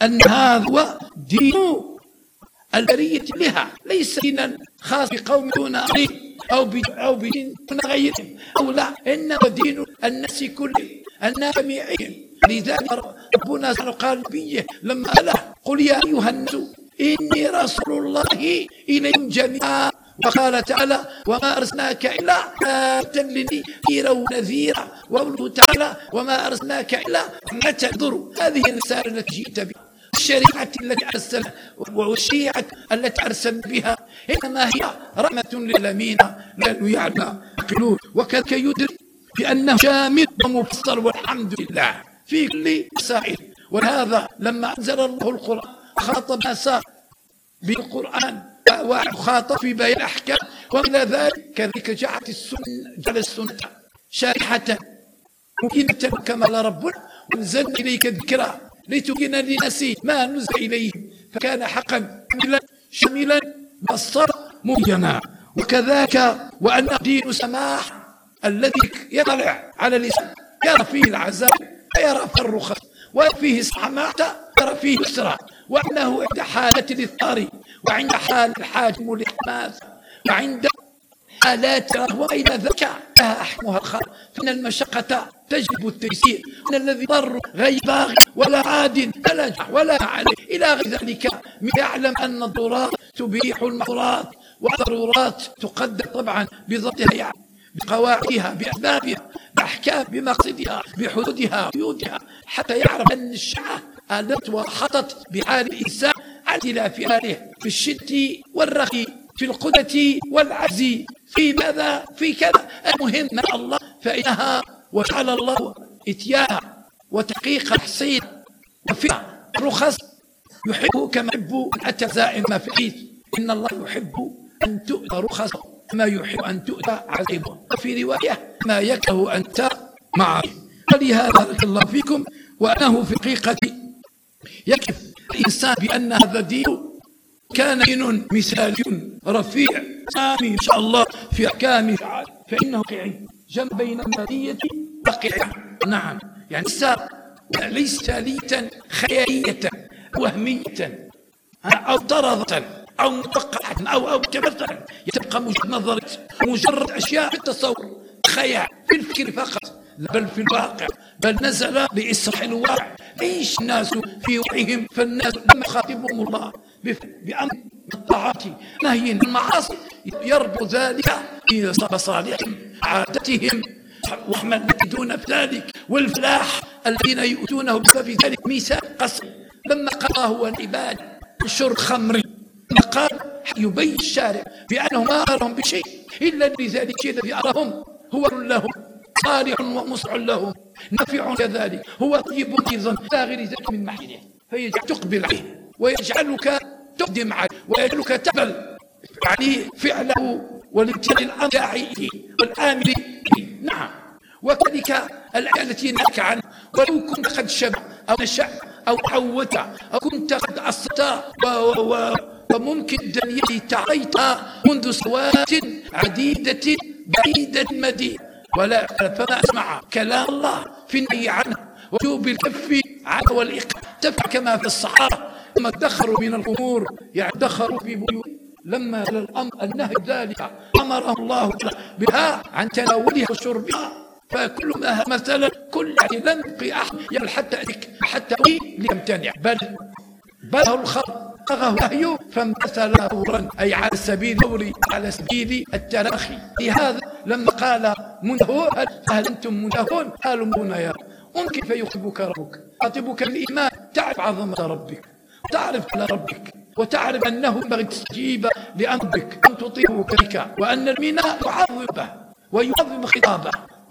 أن هذا هو دين البرية لها، ليس دينا خاص بقوم دون آخرين أو بدين دون غيرهم، أو لا، إنما دين الناس كلهم، الناس جميعهم. لذلك ربنا قال به لما قال قل يا أيها الناس إني رسول الله إليكم جميعا، وقال تعالى وما أرسلناك إلا كافة لنذيرا ونذيرا، وقوله تعالى وما أرسلناك إلا رحمة للعالمين. هذه الرسالة التي جئت بها، الشريعة التي أرسل والشريعة التي أرسل بها إنما هي رحمة للعالمين لأنه يعقلون. وكذلك يدرك بأنه شامل ومفصل والحمد لله في كل مسائل. ولهذا لما أنزل الله القرآن خاطب الناس بالقرآن وخاطب في بيان الأحكام، وإلى ذلك كذلك جعل السنة شارحة مبينة كما قال ربنا وأنزلنا إليك ذكرى لتبين للناس ما نزل إليهم، فكان حقا شاملا بصرا مبينا. وكذلك وأن دين سماح الذي يطلع على الإنسان يرى فيه العذاب ويرى فيه الرخص وفيه السماحة يرى فيه اليسرى، وأنه عند حالة الاضطرار وعند حال الحاجم والإحماس وعند حالات وإلى ذلك لها أحكامها الخاصة، فإن المشقة تجلب التيسير، وأن الذي ضر غير باغي ولا عاد ولا جح ولا عليه إلى غير ذلك يعلم أن الضرورات تبيح المحظورات، والضرورات تقدر طبعا بضبطها، يعني بقواعدها بأسبابها بأحكام بمقصدها بحدودها قيودها، حتى يعرف أن الشريعة آلت وحطت بحال الإنسان على اختلاف حاله في الشدة والرخي، في القدرة والعجز، في ماذا في كذا. المهم من الله فإنها وجعل الله إتياها وتحقيق تحصيل وفيها رخص يحبه كما يحب التزائم ما فيه. إن الله يحب أن تؤتى رخصه ما يحب أن تؤتى عزيمه، وفي رواية ما يكره أن تؤتى معه. ولهذا بارك الله فيكم، وأنه في حقيقة يكف الإنسان بأن هذا الدين كان دين مثالي رفيع سامي إن شاء الله في أحكامه، فإنه جمع بين المادية والواقعية. نعم، يعني ليس ثالثا خيالية وهمية أو طرضة أو متوقعة أو تمثلا، يتبقى مجرد نظرية مجرد أشياء في التصور خيال في الفكر فقط، بل في الواقع، بل نزل لإصلاح الواقع. عيش الناس في وعيهم، فالناس لما يخاطبهم الله بأمر الطاعات نهي المعاصي يربط ذلك في مصالحهم عادتهم ومن دون ذلك والفلاح الذين يؤتونه بسبب ذلك. مثال قصر لما قال هو العباد شرب خمر، قال يبين الشارع بأنه ما أرهم بشيء إلا لذلك الشيء الذي أرهم هو لهم صالح ومصلح لهم نافع، كذلك هو طيب أيضا لا غير ذلك من محله، فيجعل تقبل عليه ويجعلك تقدم عليه ويجعلك تقبل يعني فعله والامتثال الأمر داعيه والآمر به. نعم، وكذلك الآية التي نحكي عنها ولو كنت قد شبع أو نشأ أو عودت أو كنت قد أصلت وممكن الدنيا تعيتها منذ سنوات عديدة بعيدة مدينة، ولا فما أسمع كلام الله في النهي عنه وجوب الكف عنه والإقامة تفعل كما في الصحابة لما ادخروا من الأمور، يعني ادخروا في بيوت لما الأمر النهي ذلك أمرهم الله بها عن تناولها وشربها، فكل ما مثلا كل لم يبقي أحد يقول حتى ليمتنع، بل الخلق نهي فامتثل فورا، أي على سبيل الفور على سبيل التراخي. لهذا لما قال منه هل أنتم منتهون؟ قالوا منتهون يا رب. ممكن فيخبك ربك خاطبك بالإيمان، تعرف عظمة ربك وتعرف على ربك وتعرف أنه ينبغي تستجيب لأمرك أن تطيعه كذلك، وأن الميناء يعظم به ويعظم خطابه